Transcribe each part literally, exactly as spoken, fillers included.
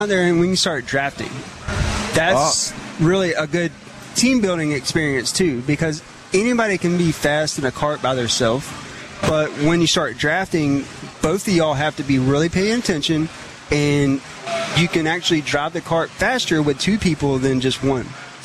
out there and when you start drafting, that's oh. really a good team building experience too, because anybody can be fast in a kart by themselves, but when you start drafting, both of y'all have to be really paying attention, and you can actually drive the kart faster with two people than just one.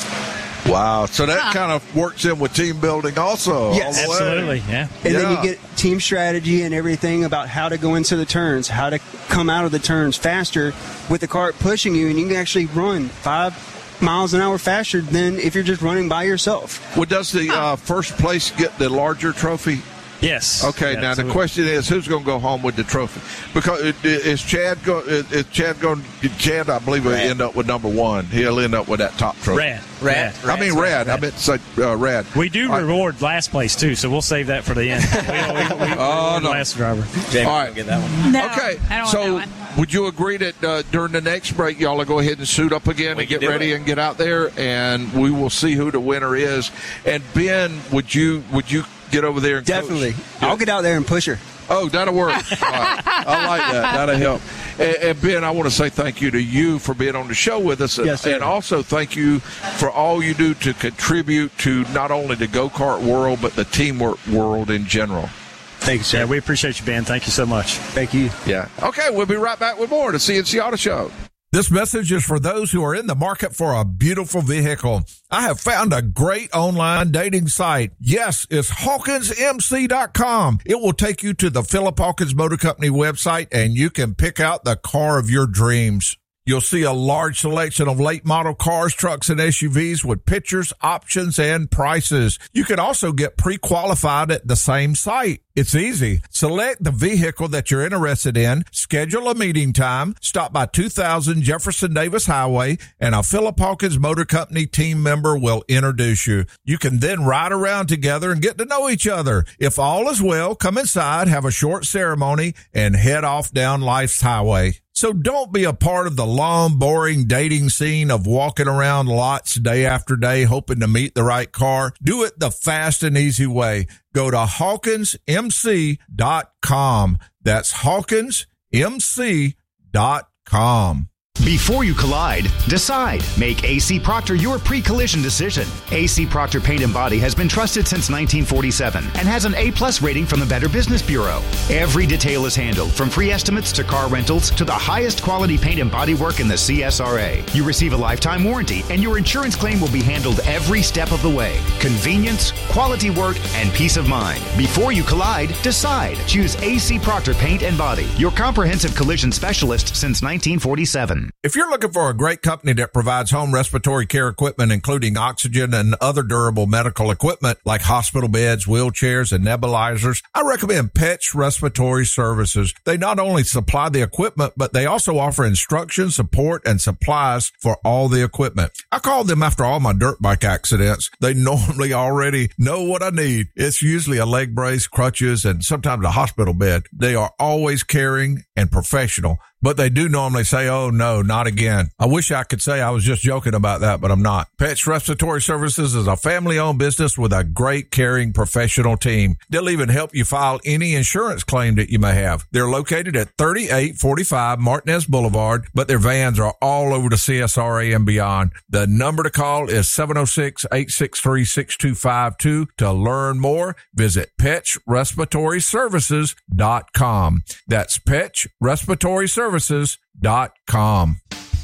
Wow. So that huh. kind of works in with team building also. Yes, absolutely. Yeah. And yeah. then you get team strategy and everything about how to go into the turns, how to come out of the turns faster with the kart pushing you, and you can actually run five miles an hour faster than if you're just running by yourself. Well, does the uh, first place get the larger trophy? Yes. Okay. Yeah, now absolutely. the question is, who's going to go home with the trophy? Because is Chad going? Is Chad going? Chad, I believe, will end up with number one. He'll end up with that top trophy. Rad. Rad. I mean, Rad. I meant to say uh, Rad. We do All reward right. last place too, so we'll save that for the end. we, we, we oh no, last driver. Jamie, all right, get that one. No, okay, I don't so want that one. would you agree that uh, during the next break, y'all will go ahead and suit up again We and can get do ready it. and get out there, and we will see who the winner is. And Ben, would you would you get over there and Definitely. coach? I'll get out there and push her. Oh, that'll work. All right. I like that. That'll help. And, and Ben, I want to say thank you to you for being on the show with us. Yes, sir. And also thank you for all you do to contribute to not only the go-kart world, but the teamwork world in general. Thank you, sir. Yeah, we appreciate you, Ben. Thank you so much. Thank you. Yeah. Okay, we'll be right back with more of the C N C Auto Show. This message is for those who are in the market for a beautiful vehicle. I have found a great online dating site. Yes, it's Hawkins M C dot com. It will take you to the Philip Hawkins Motor Company website, and you can pick out the car of your dreams. You'll see a large selection of late model cars, trucks, and S U Vs with pictures, options, and prices. You can also get pre-qualified at the same site. It's easy. Select the vehicle that you're interested in, schedule a meeting time, stop by two thousand Jefferson Davis Highway, and a Philip Hawkins Motor Company team member will introduce you. You can then ride around together and get to know each other. If all is well, come inside, have a short ceremony, and head off down life's highway. So don't be a part of the long, boring dating scene of walking around lots day after day hoping to meet the right car. Do it the fast and easy way. Go to Hawkins M C dot com. That's Hawkins M C dot com. Before you collide, decide. Make A C Proctor your pre-collision decision. A C Proctor Paint and Body has been trusted since nineteen forty-seven and has an A-plus rating from the Better Business Bureau. Every detail is handled, from free estimates to car rentals to the highest quality paint and body work in the C S R A. You receive a lifetime warranty, and your insurance claim will be handled every step of the way. Convenience, quality work, and peace of mind. Before you collide, decide. Choose A C Proctor Paint and Body, your comprehensive collision specialist since nineteen forty-seven. If you're looking for a great company that provides home respiratory care equipment, including oxygen and other durable medical equipment like hospital beds, wheelchairs, and nebulizers, I recommend Petch Respiratory Services. They not only supply the equipment, but they also offer instruction, support, and supplies for all the equipment. I called them after all my dirt bike accidents. They normally already know what I need. It's usually a leg brace, crutches, and sometimes a hospital bed. They are always caring and professional. But they do normally say, oh, no, not again. I wish I could say I was just joking about that, but I'm not. Petch Respiratory Services is a family-owned business with a great, caring, professional team. They'll even help you file any insurance claim that you may have. They're located at thirty-eight forty-five Martinez Boulevard, but their vans are all over the C S R A and beyond. The number to call is seven oh six, eight six three, six two five two. To learn more, visit Petch Respiratory Services dot com. That's Petch Respiratory Services dot com.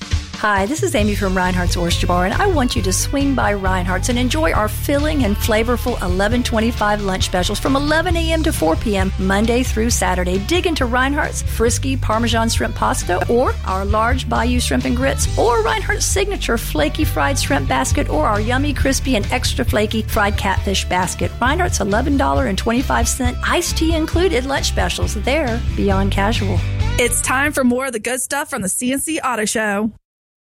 Hi, this is Amy from Reinhardt's Oyster Bar, and I want you to swing by Reinhardt's and enjoy our filling and flavorful eleven twenty-five lunch specials from eleven a.m. to four p.m. Monday through Saturday. Dig into Reinhardt's Frisky Parmesan Shrimp Pasta, or our large Bayou Shrimp and Grits, or Reinhardt's Signature Flaky Fried Shrimp Basket, or our yummy, crispy, and extra flaky Fried Catfish Basket. Reinhardt's eleven twenty-five iced tea included lunch specials. They're beyond casual. It's time for more of the good stuff from the C N C Auto Show.